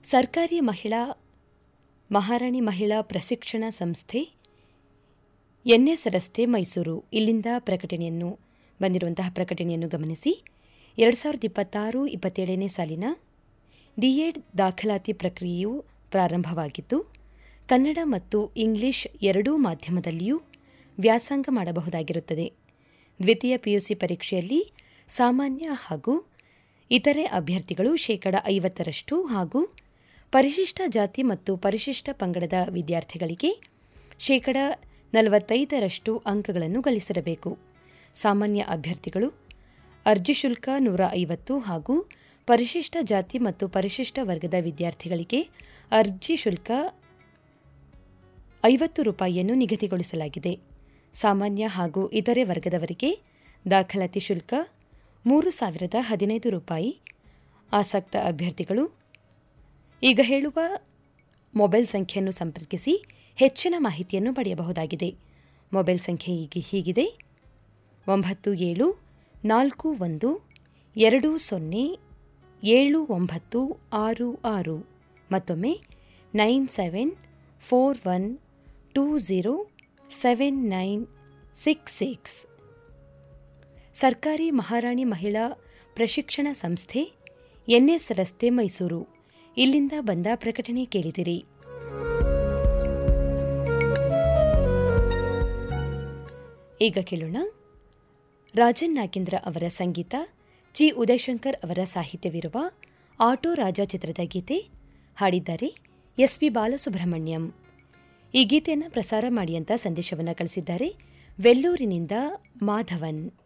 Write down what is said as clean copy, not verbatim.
ಸರ್ಕಾರಿ ಮಹಾರಾಣಿ ಮಹಿಳಾ ಪ್ರಶಿಕ್ಷಣ ಸಂಸ್ಥೆ ಎನ್ಎಸ್ ರಸ್ತೆ ಮೈಸೂರು ಇಲ್ಲಿಂದ ಬಂದಿರುವಂತಹ ಪ್ರಕಟಣೆಯನ್ನು ಗಮನಿಸಿ. 2026-27ನೇ ಸಾಲಿನ ಡಿಎಡ್ ದಾಖಲಾತಿ ಪ್ರಕ್ರಿಯೆಯು ಪ್ರಾರಂಭವಾಗಿದ್ದು, ಕನ್ನಡ ಮತ್ತು ಇಂಗ್ಲಿಷ್ ಎರಡೂ ಮಾಧ್ಯಮದಲ್ಲಿಯೂ ವ್ಯಾಸಂಗ ಮಾಡಬಹುದಾಗಿರುತ್ತದೆ. ದ್ವಿತೀಯ ಪಿಯುಸಿ ಪರೀಕ್ಷೆಯಲ್ಲಿ ಸಾಮಾನ್ಯ ಹಾಗೂ ಇತರೆ ಅಭ್ಯರ್ಥಿಗಳು 50% ಹಾಗೂ ಪರಿಶಿಷ್ಟ ಜಾತಿ ಮತ್ತು ಪರಿಶಿಷ್ಟ ಪಂಗಡದ ವಿದ್ಯಾರ್ಥಿಗಳಿಗೆ 45% ಅಂಕಗಳನ್ನು ಗಳಿಸಿರಬೇಕು. ಸಾಮಾನ್ಯ ಅಭ್ಯರ್ಥಿಗಳು ಅರ್ಜಿ ಶುಲ್ಕ 150 ಹಾಗೂ ಪರಿಶಿಷ್ಟ ಜಾತಿ ಮತ್ತು ಪರಿಶಿಷ್ಟ ವರ್ಗದ ವಿದ್ಯಾರ್ಥಿಗಳಿಗೆ ಅರ್ಜಿ ಶುಲ್ಕ ₹50 ನಿಗದಿಗೊಳಿಸಲಾಗಿದೆ. ಸಾಮಾನ್ಯ ಹಾಗೂ ಇತರೆ ವರ್ಗದವರಿಗೆ ದಾಖಲಾತಿ ಶುಲ್ಕ ₹3,015. ಆಸಕ್ತ ಅಭ್ಯರ್ಥಿಗಳು ಈಗ ಹೇಳುವ ಮೊಬೈಲ್ ಸಂಖ್ಯೆಯನ್ನು ಸಂಪರ್ಕಿಸಿ ಹೆಚ್ಚಿನ ಮಾಹಿತಿಯನ್ನು ಪಡೆಯಬಹುದಾಗಿದೆ. ಮೊಬೈಲ್ ಸಂಖ್ಯೆ ಹೀಗಿದೆ: 9741207966. ಮತ್ತೊಮ್ಮೆ 9741207966. ಸರ್ಕಾರಿ ಮಹಾರಾಣಿ ಮಹಿಳಾ ಪ್ರಶಿಕ್ಷಣ ಸಂಸ್ಥೆ ಎನ್ಎಸ್ ರಸ್ತೆ ಮೈಸೂರು ಇಲ್ಲಿಂದ ಬಂದ ಪ್ರಕಟಣೆ ಕೇಳಿದಿರಿ. ಈಗ ಕೇಳೋಣ, ರಾಜನ್ ನಾಗೇಂದ್ರ ಅವರ ಸಂಗೀತ, ಜಿ ಉದಯಶಂಕರ್ ಅವರ ಸಾಹಿತ್ಯವಿರುವ ಆಟೋ ರಾಜ ಚಿತ್ರದ ಗೀತೆ. ಹಾಡಿದ್ದಾರೆ ಎಸ್ಪಿ ಬಾಲಸುಬ್ರಹ್ಮಣ್ಯಂ. ಈ ಗೀತೆಯನ್ನು ಪ್ರಸಾರ ಮಾಡಿ ಅಂತ ಸಂದೇಶವನ್ನು ಕಳಿಸಿದ್ದಾರೆ ವೆಲ್ಲೂರಿನಿಂದ ಮಾಧವನ್.